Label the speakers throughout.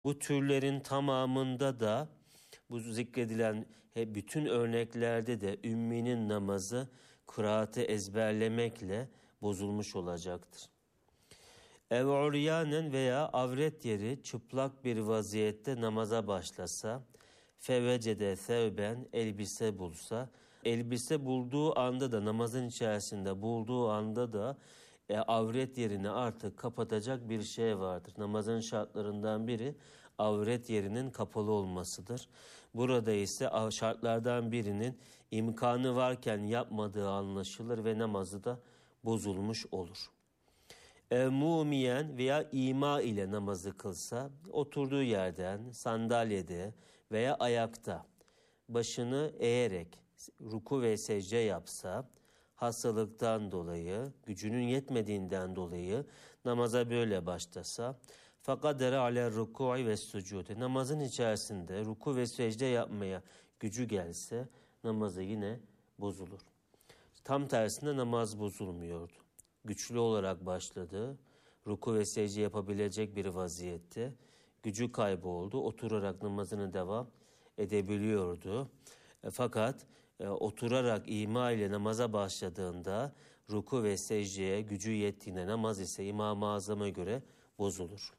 Speaker 1: Bu türlerin tamamında da bu zikredilen bütün örneklerde de ümminin namazı kıraatı ezberlemekle bozulmuş olacaktır. Ev uryanen veya avret yeri çıplak bir vaziyette namaza başlasa, fevecede thevben elbise bulsa, elbise bulduğu anda da namazın içerisinde bulduğu anda da avret yerini artık kapatacak bir şey vardır. Namazın şartlarından biri avret yerinin kapalı olmasıdır. Burada ise şartlardan birinin imkanı varken yapmadığı anlaşılır ve namazı da bozulmuş olur. Mumiyen veya ima ile namazı kılsa, oturduğu yerden, sandalyede veya ayakta başını eğerek ruku ve secde yapsa, hastalıktan dolayı, gücünün yetmediğinden dolayı namaza böyle başlasa, fakadere ale ruku'i ve sucud. Namazın içerisinde ruku ve secde yapmaya gücü gelse namazı yine bozulur. Tam tersinde namaz bozulmuyordu. Güçlü olarak başladı. Ruku ve secde yapabilecek bir vaziyette. Gücü kayboldu. Oturarak namazını devam edebiliyordu. Fakat oturarak ima ile namaza başladığında ruku ve secdeye gücü yettiğinde namaz ise İmam-ı Azam'a göre bozulur.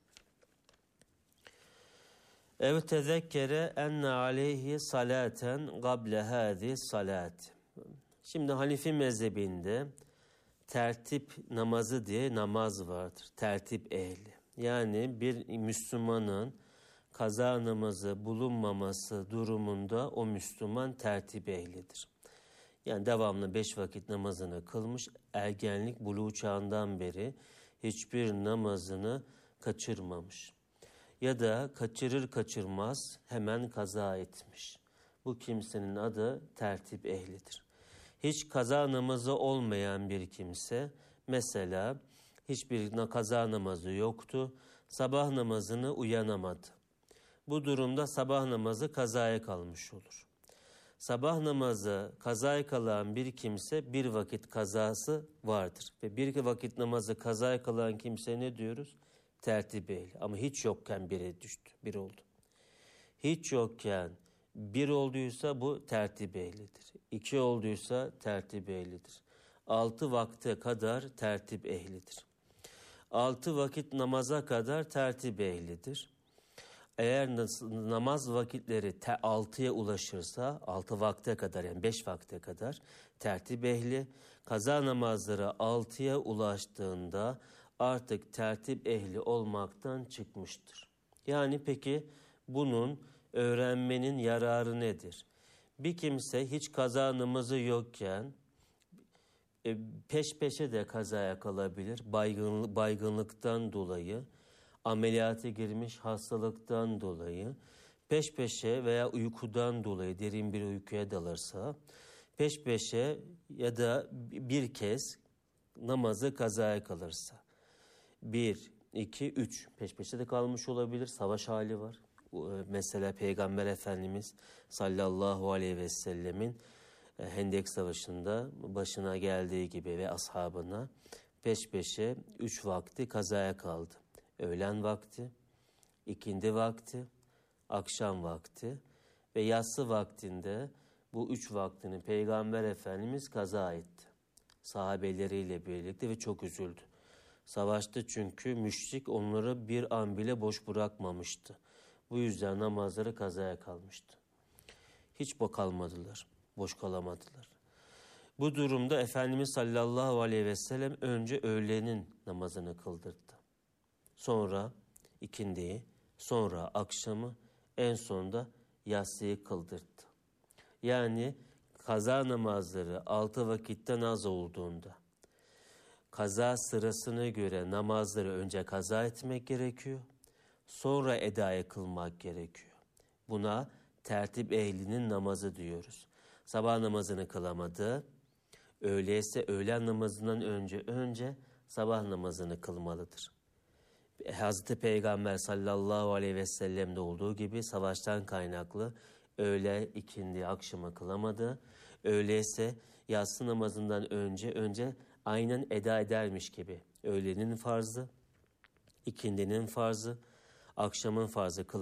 Speaker 1: Ev tezekkere enne aleyhi salaten gable hâzi salat. Şimdi Hanefi mezhebinde tertip namazı diye namaz vardır. Tertip ehli. Yani bir Müslümanın kaza namazı bulunmaması durumunda o Müslüman tertip ehlidir. Yani devamlı 5 vakit namazını kılmış, ergenlik buluğ çağından beri hiçbir namazını kaçırmamış. Ya da kaçırır kaçırmaz hemen kaza etmiş. Bu kimsenin adı tertip ehlidir. Hiç kaza namazı olmayan bir kimse, mesela hiçbir kaza namazı yoktu, sabah namazını uyanamadı. Bu durumda sabah namazı kazaya kalmış olur. Sabah namazı kazaya kalan bir kimse bir vakit kazası vardır. Ve bir vakit namazı kazaya kalan kimse ne diyoruz? Tertip ehli. Ama hiç yokken biri düştü, bir oldu. Hiç yokken bir olduysa bu tertip ehlidir. 2 olduysa tertip ehlidir. 6 vakte kadar tertip ehlidir. 6 vakit namaza kadar tertip ehlidir. Eğer namaz vakitleri 6'ya ulaşırsa 6 vakte kadar, yani 5 vakte kadar tertip ehli. Kaza namazları 6'ya ulaştığında artık tertip ehli olmaktan çıkmıştır. Yani peki bunun öğrenmenin yararı nedir? Bir kimse hiç kaza namazı yokken peş peşe de kazaya kalabilir. Baygınlıktan dolayı, ameliyata girmiş hastalıktan dolayı, peş peşe veya uykudan dolayı derin bir uykuya dalırsa, peş peşe ya da bir kez namazı kazaya kalırsa, 1, 2, 3 peş peşe de kalmış olabilir, savaş hali var. Mesela Peygamber Efendimiz sallallahu aleyhi ve sellemin Hendek Savaşı'nda başına geldiği gibi ve ashabına peş peşe 3 vakti kazaya kaldı. Öğlen vakti, ikindi vakti, akşam vakti ve yatsı vaktinde bu 3 vaktini Peygamber Efendimiz kaza etti. Sahabeleriyle birlikte ve çok üzüldü. Savaşta çünkü müşrik onları bir an bile boş bırakmamıştı. Bu yüzden namazları kazaya kalmıştı. Hiç kalmadılar, boş kalamadılar. Bu durumda Efendimiz sallallahu aleyhi ve sellem önce öğlenin namazını kıldırdı. Sonra ikindiyi, sonra akşamı, en sonunda yatsıyı kıldırdı. Yani kaza namazları 6 vakitten az olduğunda, kaza sırasına göre namazları önce kaza etmek gerekiyor, sonra edaya kılmak gerekiyor. Buna tertip ehlinin namazı diyoruz. Sabah namazını kılamadı, öğleyse öğlen namazından önce sabah namazını kılmalıdır. Hazreti Peygamber sallallahu aleyhi ve sellem'de olduğu gibi savaştan kaynaklı öğle, ikindi, akşama kılamadı. Öğleyse yatsı namazından önce aynen eda edermiş gibi öğlenin farzı, ikindinin farzı, akşamın farzı